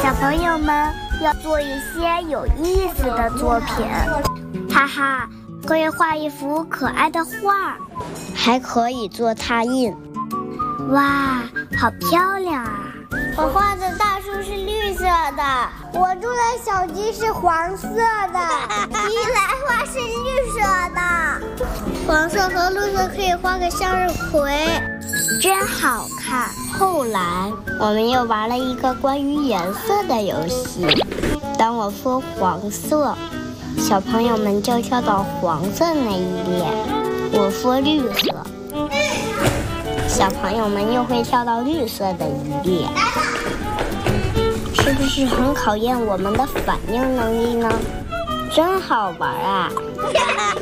小朋友们要做一些有意思的作品，哈哈，可以画一幅可爱的画，还可以做拓印。哇，好漂亮啊！我画的大树是绿色的，我住的小鸡是黄色的，鸡来花是绿色的，黄色和绿色可以画个向日葵，真好看。后来我们又玩了一个关于颜色的游戏，当我说黄色，小朋友们就跳到黄色那一列，我说绿色，小朋友们又会跳到绿色的一列，是不是很考验我们的反应能力呢？真好玩啊！